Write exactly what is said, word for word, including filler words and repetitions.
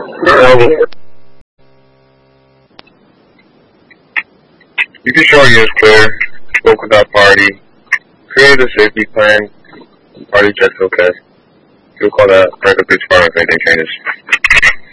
You can show your clear, spoke with our party, created a safety plan, party checks okay. You'll call that break a bitch bar if anything changes.